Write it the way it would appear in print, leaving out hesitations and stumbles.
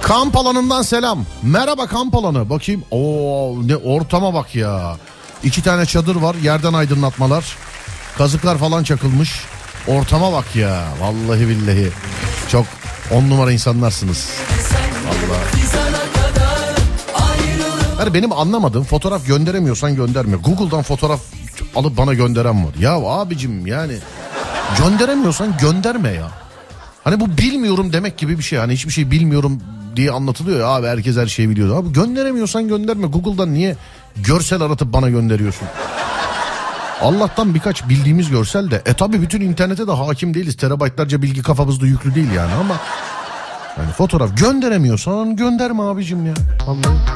Kamp alanından selam. Merhaba kamp alanı. Bakayım. Oo, ne ortama bak ya. 2 tane çadır var. Yerden aydınlatmalar. Kazıklar falan çakılmış. Ortama bak ya. Vallahi billahi. Çok 10 numara insanlarsınız. Vallahi. Yani benim anlamadığım, fotoğraf gönderemiyorsan gönderme. Google'dan fotoğraf alıp bana gönderen var. Ya abicim yani gönderemiyorsan gönderme ya. Hani bu bilmiyorum demek gibi bir şey. Hani hiçbir şey bilmiyorum diye anlatılıyor ya abi, herkes her şeyi biliyor. Abi gönderemiyorsan gönderme. Google'dan niye görsel aratıp bana gönderiyorsun? Allah'tan birkaç bildiğimiz görsel de. Tabi bütün internete de hakim değiliz. Terabaytlarca bilgi kafamızda yüklü değil yani ama. Yani fotoğraf gönderemiyorsan gönderme abicim ya. Vallahi.